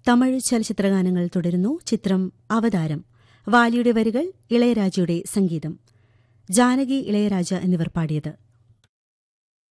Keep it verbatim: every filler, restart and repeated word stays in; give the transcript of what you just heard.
തമിഴ് ചലച്ചിത്രഗാനങ്ങൾ തുടരുന്നു. ചിത്രം അവതാരം. വാലിയുടെ വരികൾ, ഇളയരാജയുടെ സംഗീതം. ജാനകി, ഇളയരാജ എന്നിവർ പാടിയത്.